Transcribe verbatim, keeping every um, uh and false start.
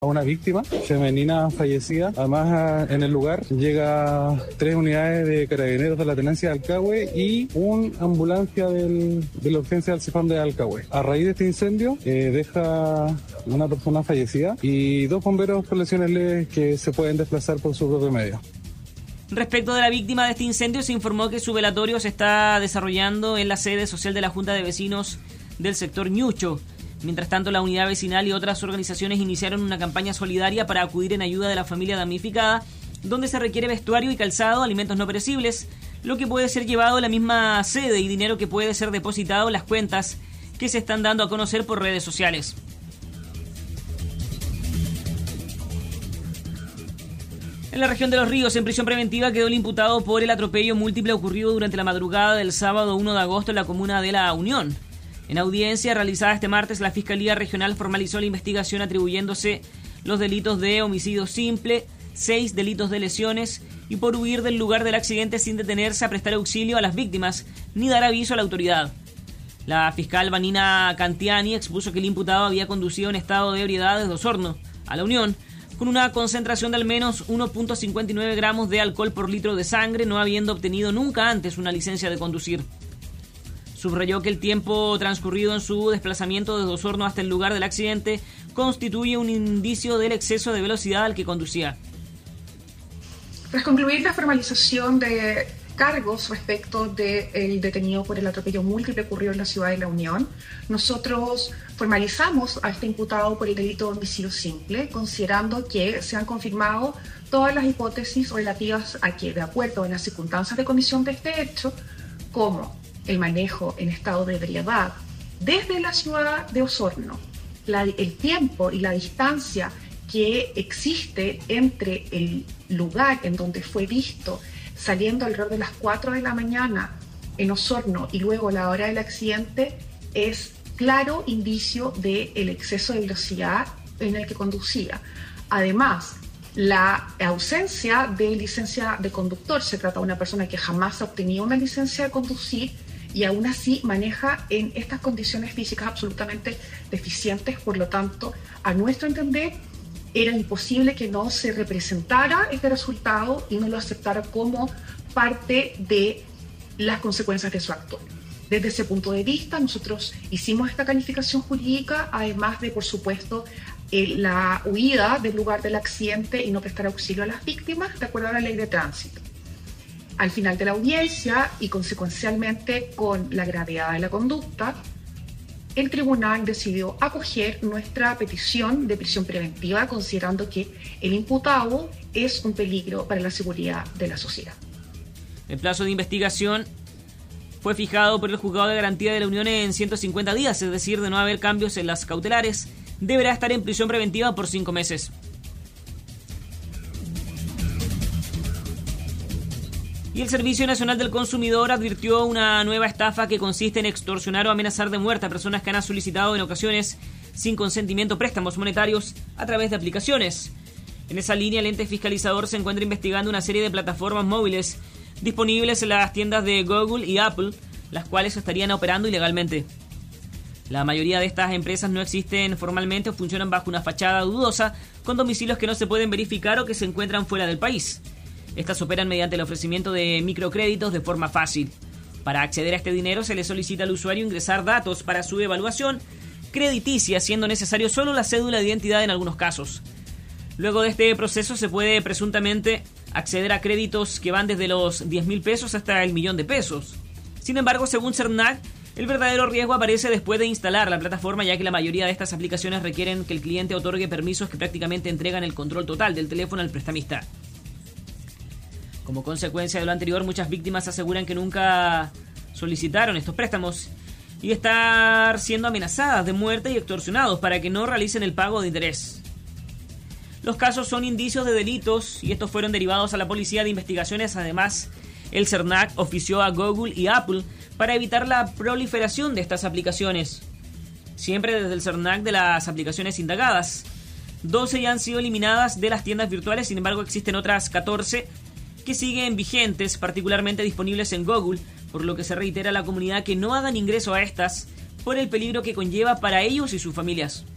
A una víctima femenina fallecida. Además, en el lugar llega tres unidades de carabineros de la tenencia de Alcagüe y una ambulancia del, de la urgencia del CEFAM de Alcagüe. A raíz de este incendio, eh, deja una persona fallecida y dos bomberos con lesiones leves que se pueden desplazar por su propio medio. Respecto de la víctima de este incendio, se informó que su velatorio se está desarrollando en la sede social de la Junta de Vecinos del sector Ñucho. Mientras tanto, la unidad vecinal y otras organizaciones iniciaron una campaña solidaria para acudir en ayuda de la familia damnificada, donde se requiere vestuario y calzado, alimentos no perecibles, lo que puede ser llevado a la misma sede y dinero que puede ser depositado en las cuentas que se están dando a conocer por redes sociales. En la región de Los Ríos, en prisión preventiva, quedó el imputado por el atropello múltiple ocurrido durante la madrugada del sábado uno de agosto en la comuna de La Unión. En audiencia realizada este martes, la Fiscalía Regional formalizó la investigación atribuyéndose los delitos de homicidio simple, seis delitos de lesiones y por huir del lugar del accidente sin detenerse a prestar auxilio a las víctimas ni dar aviso a la autoridad. La fiscal Vanina Cantiani expuso que el imputado había conducido en estado de ebriedad desde Osorno a La Unión con una concentración de al menos uno punto cincuenta y nueve gramos de alcohol por litro de sangre, no habiendo obtenido nunca antes una licencia de conducir. Subrayó que el tiempo transcurrido en su desplazamiento desde Osorno hasta el lugar del accidente constituye un indicio del exceso de velocidad al que conducía. Tras concluir la formalización de cargos respecto del detenido por el atropello múltiple ocurrido en la ciudad de La Unión, nosotros formalizamos a este imputado por el delito de homicidio simple, considerando que se han confirmado todas las hipótesis relativas a que, de acuerdo a las circunstancias de comisión de este hecho, como el manejo en estado de ebriedad desde la ciudad de Osorno, la, el tiempo y la distancia que existe entre el lugar en donde fue visto saliendo alrededor de las cuatro de la mañana en Osorno y luego la hora del accidente es claro indicio del exceso de velocidad en el que conducía. Además, la ausencia de licencia de conductor, se trata de una persona que jamás ha obtenido una licencia de conducir y aún así maneja en estas condiciones físicas absolutamente deficientes. Por lo tanto, a nuestro entender, era imposible que no se representara este resultado y no lo aceptara como parte de las consecuencias de su acto. Desde ese punto de vista, nosotros hicimos esta calificación jurídica, además de, por supuesto, eh, la huida del lugar del accidente y no prestar auxilio a las víctimas, de acuerdo a la ley de tránsito. Al final de la audiencia y consecuencialmente con la gravedad de la conducta, el tribunal decidió acoger nuestra petición de prisión preventiva, considerando que el imputado es un peligro para la seguridad de la sociedad. El plazo de investigación fue fijado por el Juzgado de Garantía de la Unión en ciento cincuenta días, es decir, de no haber cambios en las cautelares, deberá estar en prisión preventiva por cinco meses. Y el Servicio Nacional del Consumidor advirtió una nueva estafa que consiste en extorsionar o amenazar de muerte a personas que han solicitado en ocasiones sin consentimiento préstamos monetarios a través de aplicaciones. En esa línea, el ente fiscalizador se encuentra investigando una serie de plataformas móviles disponibles en las tiendas de Google y Apple, las cuales estarían operando ilegalmente. La mayoría de estas empresas no existen formalmente o funcionan bajo una fachada dudosa, con domicilios que no se pueden verificar o que se encuentran fuera del país. Estas operan mediante el ofrecimiento de microcréditos de forma fácil. Para acceder a este dinero se le solicita al usuario ingresar datos para su evaluación crediticia, siendo necesario solo la cédula de identidad en algunos casos. Luego de este proceso se puede presuntamente acceder a créditos que van desde los diez mil pesos hasta el millón de pesos. Sin embargo, según CERNAC, el verdadero riesgo aparece después de instalar la plataforma, ya que la mayoría de estas aplicaciones requieren que el cliente otorgue permisos que prácticamente entregan el control total del teléfono al prestamista. Como consecuencia de lo anterior, muchas víctimas aseguran que nunca solicitaron estos préstamos y estar siendo amenazadas de muerte y extorsionados para que no realicen el pago de interés. Los casos son indicios de delitos y estos fueron derivados a la Policía de Investigaciones. Además, el CERNAC ofició a Google y Apple para evitar la proliferación de estas aplicaciones. Siempre desde el CERNAC de las aplicaciones indagadas, doce ya han sido eliminadas de las tiendas virtuales, sin embargo existen otras catorce que siguen vigentes, particularmente disponibles en Google, por lo que se reitera a la comunidad que no hagan ingreso a estas por el peligro que conlleva para ellos y sus familias.